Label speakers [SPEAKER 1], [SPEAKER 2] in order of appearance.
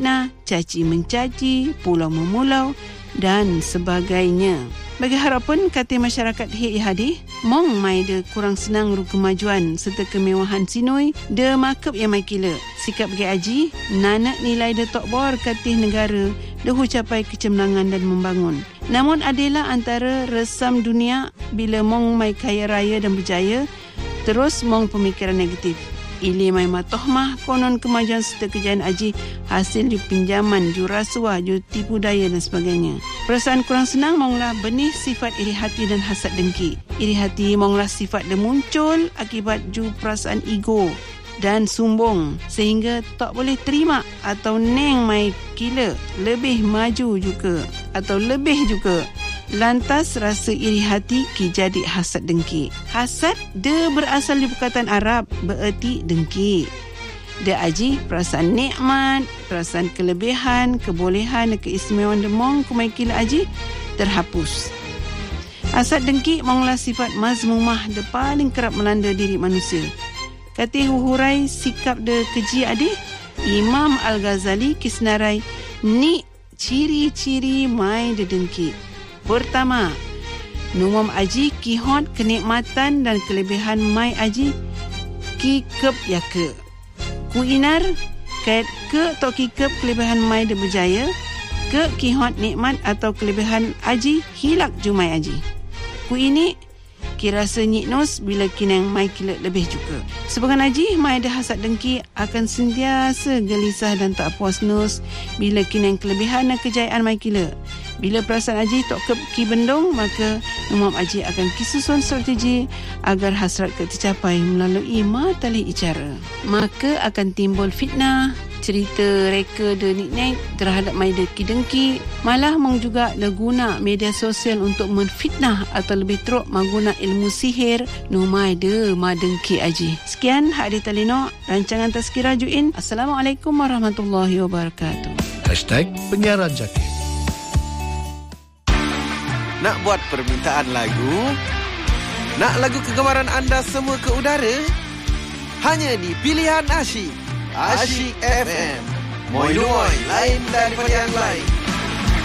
[SPEAKER 1] fitnah, caci mencaci, pulau memulau dan sebagainya. Bagi harapun kata masyarakat hadi, mong mai de kurang senang ru kemajuan serta kemewahan sinoi, de makep yang mai kila. Sikap bagi aji, nanak nilai de tok bor katih negara, de hu capai kecemerlangan dan membangun. Namun adalah antara resam dunia bila mong mai kaya raya dan berjaya, terus mong pemikiran negatif. Ili mai matohmah konon kemajuan serta kejayaan aji hasil di pinjaman, jurasuah, tipu daya dan sebagainya. Perasaan kurang senang monglah benih sifat iri hati dan hasad dengki. Iri hati monglah sifat dia muncul akibat perasaan ego dan sumbung sehingga tak boleh terima atau neng mai kila lebih maju juga atau lebih juga. Lantas rasa iri hati ki jadi hasad dengki. Hasad dia berasal dari perkataan Arab bererti dengki. Dia aji perasaan nikmat, perasaan kelebihan, kebolehan dan keistimewaan demong kumai kila aji terhapus. Hasad dengki monglah sifat mazmumah dia paling kerap melanda diri manusia. Kata hurai sikap dia keji adik, Imam Al-Ghazali kisnarai ni ciri-ciri mai dia dengki. Pertama, numam aji kihot kenikmatan dan kelebihan mai aji kikep yake. Kuinar kait ke atau kikep kelebihan mai de berjaya, ke kihot nikmat atau kelebihan aji hilak jumai aji. Ku ini kirasa nyiknos bila kinang mai kila lebih juga. Sebagian aji mai ada hasad dengki akan sentiasa gelisah dan tak puas nos bila kinang kelebihan dan kejayaan mai kila. Bila perasaan aji tok ki bendung, maka umam aji akan kisusun strategi agar hasrat tercapai melalui matali icara. Maka akan timbul fitnah, cerita reka de niknek terhadap mai de ki-dengki, malah mong juga le guna media sosial untuk menfitnah atau lebih teruk mengguna ilmu sihir no mai de ma dengki aji. Sekian hak di Talino, rancangan Tazkirah Juin. Assalamualaikum warahmatullahi wabarakatuh.
[SPEAKER 2] #penyiaran Jaki.
[SPEAKER 3] Nak buat permintaan lagu? Nak lagu kegemaran anda semua ke udara? Hanya di Pilihan Asyik. Asyik FM. Moi luoi, lain daripada yang lain.